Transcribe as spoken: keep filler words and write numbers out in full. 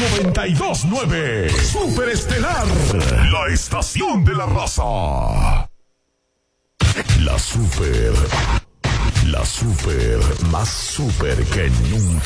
noventa y dos nueve. Super Estelar, la estación de la raza. La super, la super, más super que nunca.